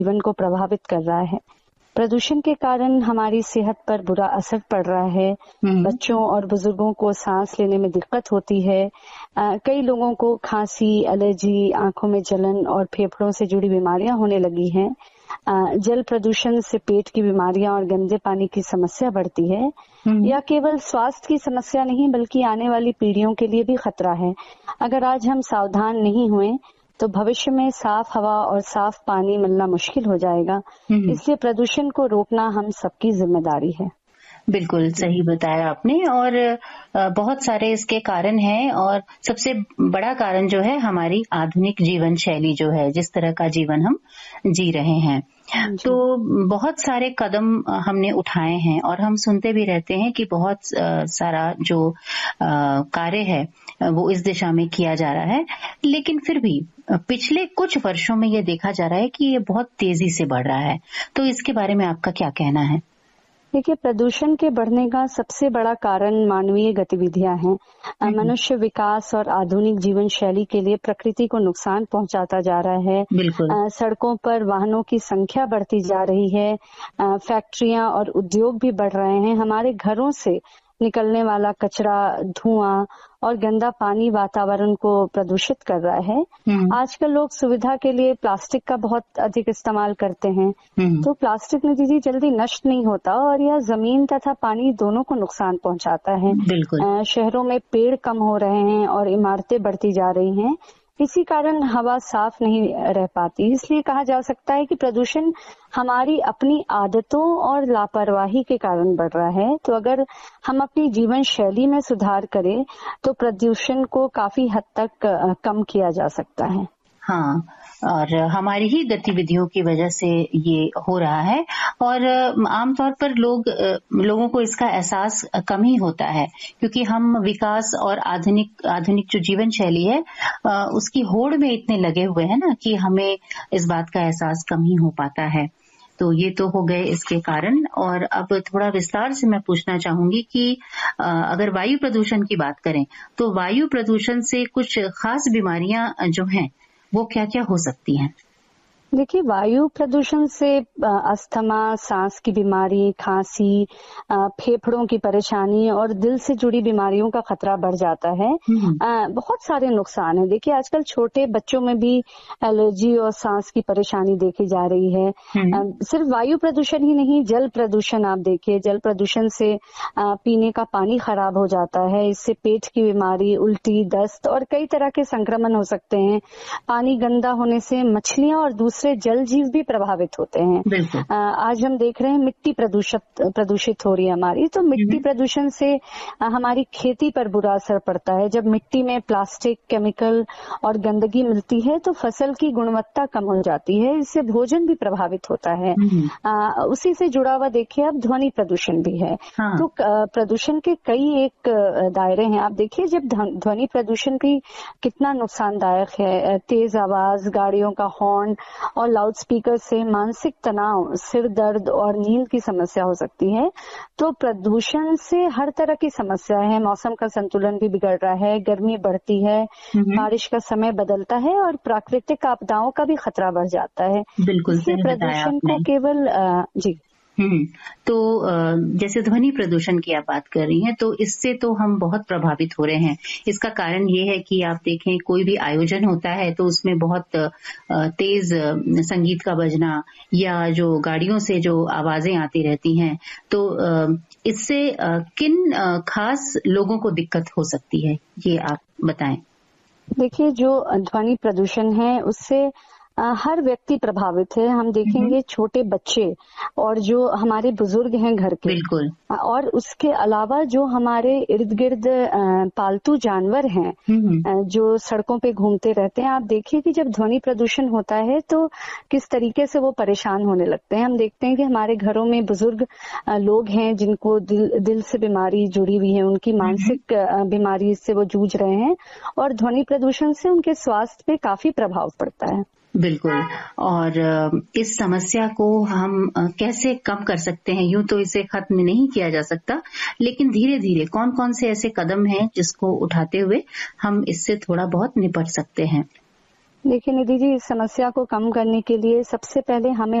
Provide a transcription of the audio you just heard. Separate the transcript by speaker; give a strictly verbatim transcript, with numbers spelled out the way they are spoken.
Speaker 1: जीवन को प्रभावित कर रहा है। प्रदूषण के कारण हमारी सेहत पर बुरा असर पड़ रहा है। बच्चों और बुजुर्गों को सांस लेने में दिक्कत होती है। आ, कई लोगों को खांसी, एलर्जी, आंखों में जलन और फेफड़ों से जुड़ी बीमारियां होने लगी हैं। आ, जल प्रदूषण से पेट की बीमारियां और गंदे पानी की समस्या बढ़ती है। या केवल स्वास्थ्य की समस्या नहीं बल्कि आने वाली पीढ़ियों के लिए भी खतरा है। अगर आज हम सावधान नहीं हुए तो भविष्य में साफ हवा और साफ पानी मिलना मुश्किल हो जाएगा। इसलिए प्रदूषण को रोकना हम सबकी जिम्मेदारी है।
Speaker 2: बिल्कुल सही बताया आपने। और बहुत सारे इसके कारण हैं और सबसे बड़ा कारण जो है हमारी आधुनिक जीवन शैली जो है, जिस तरह का जीवन हम जी रहे हैं। तो बहुत सारे कदम हमने उठाए हैं और हम सुनते भी रहते हैं कि बहुत सारा जो कार्य है वो इस दिशा में किया जा रहा है, लेकिन फिर भी पिछले कुछ वर्षों में ये देखा जा रहा है कि ये बहुत तेजी से बढ़ रहा है। तो इसके बारे में आपका क्या कहना है?
Speaker 1: देखिए, प्रदूषण के बढ़ने का सबसे बड़ा कारण मानवीय गतिविधियां हैं। मनुष्य विकास और आधुनिक जीवन शैली के लिए प्रकृति को नुकसान पहुंचाता जा रहा है।
Speaker 2: बिल्कुल।
Speaker 1: सड़कों पर वाहनों की संख्या बढ़ती जा रही है। फैक्ट्रियां और उद्योग भी बढ़ रहे हैं। हमारे घरों से निकलने वाला कचरा, धुआं और गंदा पानी वातावरण को प्रदूषित कर रहा है। आजकल लोग सुविधा के लिए प्लास्टिक का बहुत अधिक इस्तेमाल करते हैं। तो प्लास्टिक नतीजे जल्दी नष्ट नहीं होता और यह जमीन तथा पानी दोनों को नुकसान पहुंचाता है।
Speaker 2: बिल्कुल।
Speaker 1: शहरों में पेड़ कम हो रहे हैं और इमारतें बढ़ती जा रही हैं। इसी कारण हवा साफ नहीं रह पाती। इसलिए कहा जा सकता है कि प्रदूषण हमारी अपनी आदतों और लापरवाही के कारण बढ़ रहा है। तो अगर हम अपनी जीवन शैली में सुधार करें तो प्रदूषण को काफी हद तक कम किया जा सकता है।
Speaker 2: हाँ, और हमारी ही गतिविधियों की वजह से ये हो रहा है और आमतौर पर लोग लोगों को इसका एहसास कम ही होता है, क्योंकि हम विकास और आधुनिक आधुनिक जो जीवन शैली है उसकी होड़ में इतने लगे हुए हैं ना कि हमें इस बात का एहसास कम ही हो पाता है। तो ये तो हो गए इसके कारण। और अब थोड़ा विस्तार से मैं पूछना चाहूंगी कि अगर वायु प्रदूषण की बात करें तो वायु प्रदूषण से कुछ खास बीमारियां जो हैं वो क्या क्या हो सकती हैं?
Speaker 1: देखिए, वायु प्रदूषण से अस्थमा, सांस की बीमारी, खांसी, फेफड़ों की परेशानी और दिल से जुड़ी बीमारियों का खतरा बढ़ जाता है। बहुत सारे नुकसान हैं। देखिए, आजकल छोटे बच्चों में भी एलर्जी और सांस की परेशानी देखी जा रही है। सिर्फ वायु प्रदूषण ही नहीं, जल प्रदूषण आप देखिए, जल प्रदूषण से पीने का पानी खराब हो जाता है। इससे पेट की बीमारी, उल्टी, दस्त और कई तरह के संक्रमण हो सकते हैं। पानी गंदा होने से मछलियां और दूसरे जल जीव भी प्रभावित होते हैं। आज हम देख रहे हैं मिट्टी प्रदूषित प्रदूषित हो रही है हमारी। तो मिट्टी प्रदूषण से हमारी खेती पर बुरा असर पड़ता है। जब मिट्टी में प्लास्टिक, केमिकल और गंदगी मिलती है तो फसल की गुणवत्ता कम हो जाती है। इससे भोजन भी प्रभावित होता है। आ, उसी से जुड़ा हुआ देखिए अब ध्वनि प्रदूषण भी है। हाँ। तो प्रदूषण के कई एक दायरे हैं। आप देखिए, जब ध्वनि प्रदूषण भी कितना नुकसानदायक है। तेज आवाज, गाड़ियों का हॉर्न और लाउड स्पीकर से मानसिक तनाव, सिर दर्द और नींद की समस्या हो सकती है। तो प्रदूषण से हर तरह की समस्या है। मौसम का संतुलन भी बिगड़ रहा है, गर्मी बढ़ती है, बारिश का समय बदलता है और प्राकृतिक आपदाओं का भी खतरा बढ़ जाता है।
Speaker 2: बिल्कुल।
Speaker 1: इसलिए प्रदूषण को केवल जी
Speaker 2: हम्म तो जैसे ध्वनि प्रदूषण की आप बात कर रही हैं, तो इससे तो हम बहुत प्रभावित हो रहे हैं। इसका कारण ये है कि आप देखें, कोई भी आयोजन होता है तो उसमें बहुत तेज संगीत का बजना या जो गाड़ियों से जो आवाजें आती रहती हैं, तो इससे किन खास लोगों को दिक्कत हो सकती है, ये आप बताएं।
Speaker 1: देखिए, जो ध्वनि प्रदूषण है उससे हर व्यक्ति प्रभावित है। हम देखेंगे छोटे बच्चे और जो हमारे बुजुर्ग हैं घर के,
Speaker 2: बिल्कुल,
Speaker 1: और उसके अलावा जो हमारे इर्द गिर्द पालतू जानवर हैं जो सड़कों पे घूमते रहते हैं। आप देखिए कि जब ध्वनि प्रदूषण होता है तो किस तरीके से वो परेशान होने लगते हैं। हम देखते हैं कि हमारे घरों में बुजुर्ग लोग हैं जिनको दिल, दिल से बीमारी जुड़ी हुई है, उनकी मानसिक बीमारी से वो जूझ रहे हैं और ध्वनि प्रदूषण से उनके स्वास्थ्य पे काफी प्रभाव पड़ता है।
Speaker 2: बिल्कुल। और इस समस्या को हम कैसे कम कर सकते हैं? यूं तो इसे खत्म नहीं किया जा सकता, लेकिन धीरे धीरे कौन कौन से ऐसे कदम हैं जिसको उठाते हुए हम इससे थोड़ा बहुत निपट सकते हैं?
Speaker 1: देखिए निधि जी, इस समस्या को कम करने के लिए सबसे पहले हमें